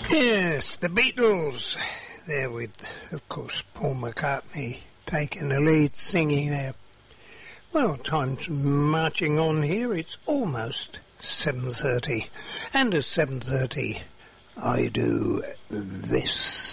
Yes, the Beatles. There with, of course, Paul McCartney taking the lead singing there. Well, time's marching on here. It's almost 7:30. And at 7:30, I do this.